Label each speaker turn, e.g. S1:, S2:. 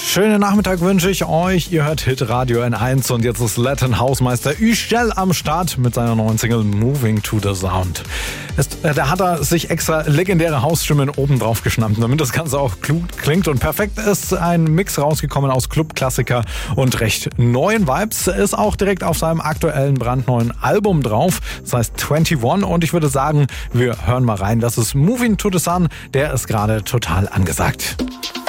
S1: Schönen Nachmittag wünsche ich euch. Ihr hört Hitradio N1 und jetzt ist Latin Hausmeister Üstell am Start mit seiner neuen Single Moving to the Sound. Da hat er sich extra legendäre Hausstimmen oben drauf geschnappt, damit das Ganze auch klug klingt und perfekt ist. Ein Mix rausgekommen aus Club-Klassiker und recht neuen Vibes. Ist auch direkt auf seinem aktuellen brandneuen Album drauf. Das heißt 21 und ich würde sagen, wir hören mal rein. Das ist Moving to the Sun. Der ist gerade total angesagt.